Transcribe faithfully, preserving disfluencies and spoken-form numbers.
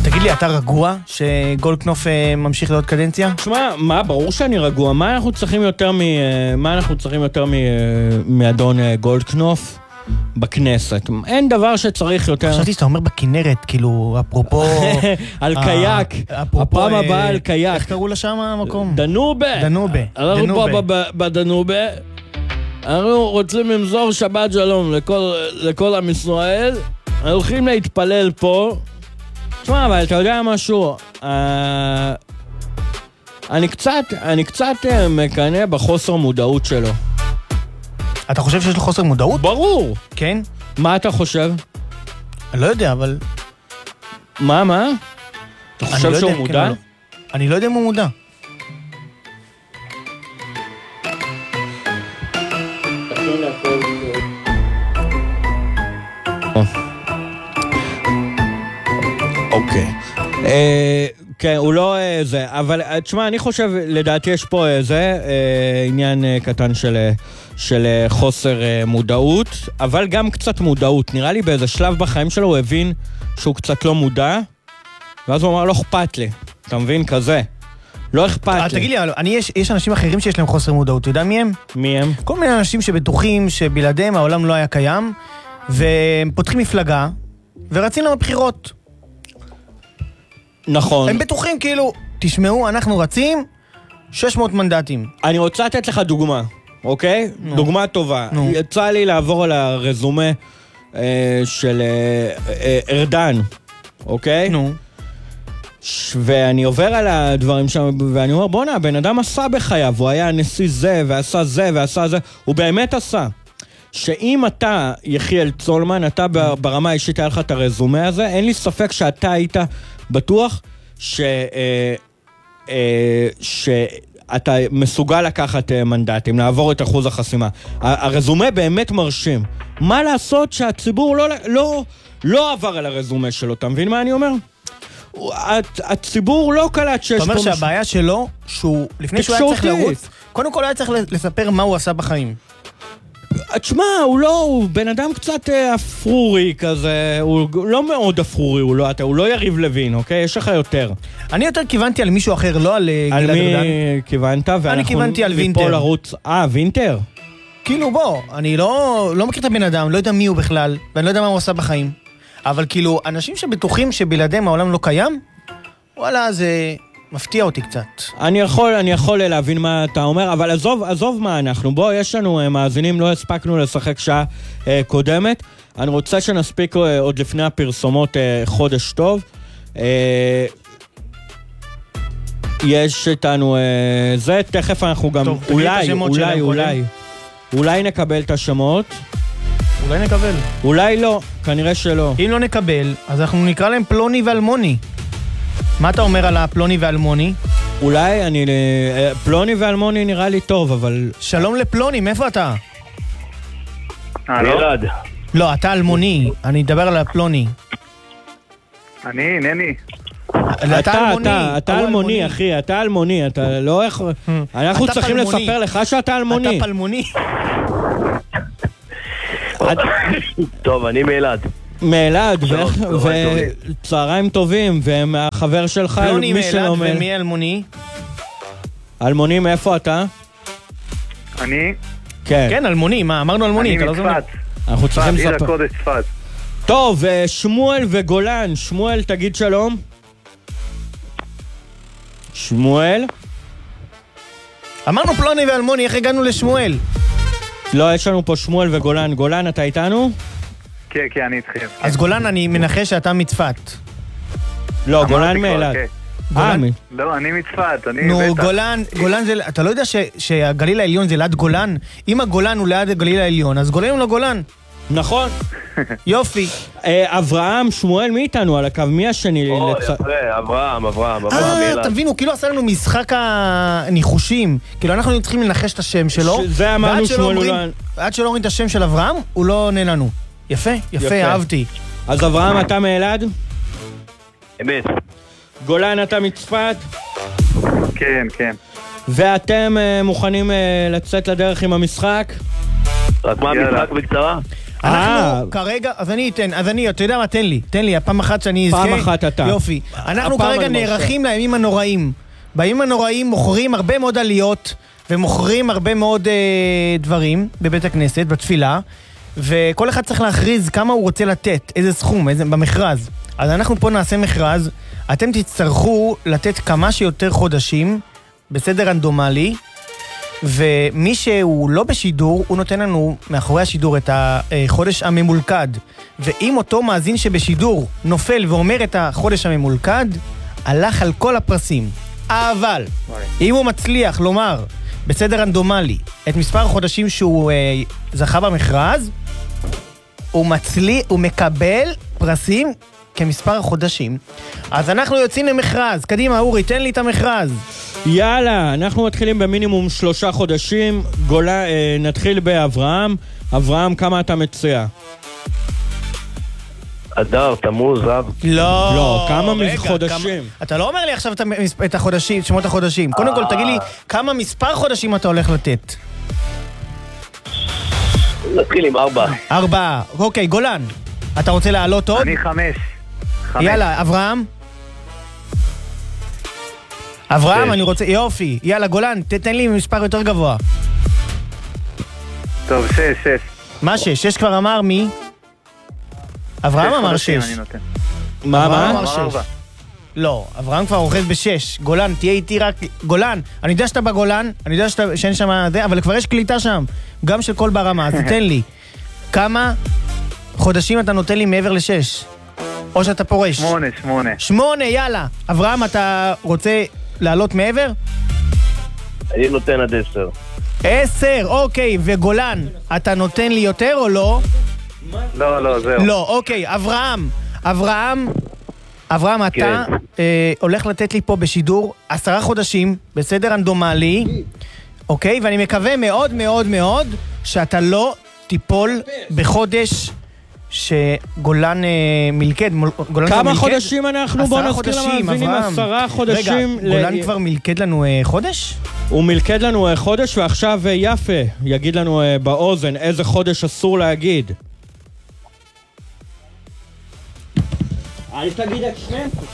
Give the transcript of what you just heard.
תגיד לי, אתה רגוע שגולדקנופ ממשיך להיות קדנציה? תשמע, מה, ברור שאני רגוע. מה אנחנו צריכים יותר מ... מה אנחנו צריכים יותר מ... מאדון גולדקנופ בכנסת? אין דבר שצריך יותר... חשבתי שאתה אומר בכנרת, כאילו, אפרופו... על קייק. הפעם הבאה על קייק. איך קראו לה שם המקום? דנובה. דנובה. אנחנו פה בדנובה. אנחנו רוצים למזור שבת שלום לכל עם ישראל. הולכים להתפלל פה. תשמע, אבל אתה יודע משהו, אני קצת, אני קצת מקנא בחוסר מודעות שלו. אתה חושב שיש לו חוסר מודעות? ברור. כן? מה אתה חושב? אני לא יודע, אבל... מה, מה? אתה חושב שהוא מודע? אני לא יודע אם הוא מודע. אוקיי. כן, הוא לא זה, אבל תשמע, אני חושב, לדעתי יש פה איזה עניין קטן של חוסר מודעות, אבל גם קצת מודעות. נראה לי באיזה שלב בחיים שלו הוא הבין שהוא קצת לא מודע, ואז הוא אמר, לא אכפת לי. אתה מבין? כזה. לא אכפת לי. תגיד לי, יש אנשים אחרים שיש להם חוסר מודעות, אתה יודע מי הם? מי הם? כל מיני אנשים שבטוחים שבלעדיהם העולם לא היה קיים, והם פותחים מפלגה, ורצים להם בבחירות. נכון. הם בטוחים כאילו, תשמעו, אנחנו רצים שש מאות מנדטים. אני רוצה לתת לך דוגמה, אוקיי? נו. דוגמה טובה. נו. יצא לי לעבור על הרזומה אה, של אה, אה, ארדן, אוקיי? נו. ש- ואני עובר על הדברים שם, ואני אומר, בוא נה, הבן אדם עשה בחייו, הוא היה נשיא זה, ועשה זה, ועשה זה, הוא באמת עשה. שאם אתה, יחיאל צולמן, אתה ברמה האישית היה לך את הרזומה הזה, אין לי ספק שאתה היית בטוח ש, אה, אה, שאתה מסוגל לקחת מנדטים, לעבור את אחוז החסימה. הרזומה באמת מרשים. מה לעשות שהציבור לא, לא, לא עבר על הרזומה שלו, אתה מבין מה אני אומר? הציבור לא קלט שיש... אתה אומר שהבעיה שלו, שהוא, לפני שהוא היה צריך לרוץ, קודם כל היה צריך לספר מה הוא עשה בחיים. תשמע, הוא לא, הוא בן אדם קצת אפרורי כזה, הוא לא מאוד אפרורי, הוא לא, הוא לא יריב לוין, אוקיי? יש לך יותר. אני יותר כיוונתי על מישהו אחר, לא על גלעד ארדן. על מי כיוונת? אני כיוונתי על וינטר. לרוץ... אה, וינטר? כאילו בוא, אני לא, לא מכיר את הבן אדם, לא יודע מי הוא בכלל, ואני לא יודע מה הוא עשה בחיים. אבל כאילו, אנשים שבטוחים שבלעדיהם העולם לא קיים, וואלה, זה מפתיע אותי קצת. אני יכול, אני יכול להבין מה אתה אומר, אבל עזוב, עזוב מה אנחנו. בוא, יש לנו מאזינים, לא הספקנו לשחק שעה אה, קודמת. אני רוצה שנספיק אה, עוד לפני הפרסומות אה, חודש טוב. אה, יש איתנו אה, זה, תכף אנחנו גם, טוב, אולי, אולי, אולי, אולי נקבל את השמות. אולי נקבל. אולי לא, כנראה שלא. אם לא נקבל, אז אנחנו נקרא להם פלוני ואלמוני. מה אתה אומר על הפלוני ואלמוני? אולי אני... פלוני ואלמוני נראה לי טוב, אבל... שלום לפלוני, מאיפה אתה? אלעד. לא, אתה אלמוני. אני אדבר על הפלוני. אני, נני. אתה, אתה, אתה אלמוני, אחי, אתה אלמוני, אתה לא איך... אנחנו צריכים לספר לך שאתה אלמוני. אתה פלמוני. טוב, אני מאלעד. מאלעד, וצהריים טובים, ומהחבר שלך, פלוני מאלעד ומי אלמוני? אלמוני, מאיפה אתה? אני? כן. כן, אלמוני, מה? אמרנו אלמוני. אני מצפת. אנחנו צריכים לספר. עיר הקודש צפת. טוב, שמואל וגולן. שמואל, תגיד שלום. שמואל? אמרנו פלוני ואלמוני, איך הגענו לשמואל? לא, יש לנו פה שמואל וגולן. גולן, אתה איתנו? כן, כן, אני איתכם. אז גולן, אני מנחש שאתה מצפת. לא, גולן מאלעד. לא, אני מצפת, אני נו, בטח. גולן, גולן זה... אתה לא יודע שהגליל העליון זה ליד גולן? אם הגולן הוא ליד הגליל העליון, אז גולן הוא לא גולן. נכון. יופי. אברהם, שמואל, מי איתנו על הקו? מי השני? או, יפה, אברהם, אברהם. אה, תבינו, כאילו עשה לנו משחק הניחושים. כאילו אנחנו צריכים לנחש את השם שלו. זה אמרנו שמואל הוא לא... עד שלא אומרים את השם של אברהם, הוא לא עונה לנו. יפה, יפה, אהבתי. אז אברהם, אתה מאלעד? אמת. גולן, אתה מצפת? כן, כן. ואתם מוכנים לצאת לדרך עם המשחק? רק מה המשחק בקצרה? אנחנו כרגע, אז אני אתן, אז אני, אתה יודע מה, תן לי, תן לי, פעם אחת שאני אזכה. פעם אחת אתה. יופי. אנחנו כרגע נערכים לימים הנוראים. בימים הנוראים מוכרים הרבה מאוד עליות, ומוכרים הרבה מאוד אה, דברים בבית הכנסת, בתפילה, וכל אחד צריך להכריז כמה הוא רוצה לתת, איזה סכום, איזה, במכרז. אז אנחנו פה נעשה מכרז, אתם תצטרכו לתת כמה שיותר חודשים, בסדר רנדומלי, ומי שהוא לא בשידור, הוא נותן לנו מאחורי השידור את החודש הממולכד. ואם אותו מאזין שבשידור נופל ואומר את החודש הממולכד, הלך על כל הפרסים. אבל, אם הוא מצליח לומר בסדר רנדומלי את מספר החודשים שהוא אה, זכה במכרז, הוא מצליח, הוא מקבל פרסים כמספר החודשים. אז אנחנו יוצאים למכרז. קדימה, אורי, תן לי את המכרז. יאללה, אנחנו מתחילים במינימום שלושה חודשים. גולה, אה, נתחיל באברהם. אברהם, כמה אתה מציע? אדר, תמוז, רב. לא. לא, כמה רגע, חודשים? כמה, אתה לא אומר לי עכשיו את, המס, את החודשים, שמות החודשים. קודם כל, תגיד לי, כמה מספר חודשים אתה הולך לתת? נתחיל עם ארבע. ארבע. אוקיי, גולן. אתה רוצה לעלות עוד? אני חמש. חמש. יאללה, אברהם. אברהם, אני רוצה... יופי. יאללה, גולן, תתן לי מספר יותר גבוה. טוב, שש, שש. מה שש? שש כבר אמר מי? אברהם אמר שש. מה, מה? אמר שש. לא, אברהם כבר אוחז בשש. גולן, תהיה איתי רק... גולן, אני יודע שאתה בגולן, אני יודע שאתה... שאין שם... אבל כבר יש קליטה שם. גם של כל ברמה, אז תתן לי. כמה חודשים אתה נותן לי מעבר לשש? או שאתה פורש? שמונה, שמונה. שמונה, יאללה. אברהם, אתה רוצה לעלות מעבר? אני נותן עד עשר. עשר, אוקיי. וגולן, אתה נותן לי יותר או לא? לא, לא, זהו. לא, אוקיי. אברהם, אברהם, אברהם, אתה כן. אה, הולך לתת לי פה בשידור עשרה חודשים, בסדר רנדומלי, אוקיי? ואני מקווה מאוד מאוד מאוד שאתה לא תיפול בחודש שגולן אה, מלכד. גולן כמה מלכד? חודשים אנחנו? בוא נזכיר למאזינים עשרה חודשים. רגע, גולן ל... כבר מלכד לנו אה, חודש? הוא מלכד לנו אה, חודש, ועכשיו אה, יפה יגיד לנו אה, באוזן איזה חודש אסור להגיד. אל תגיד את שניהם.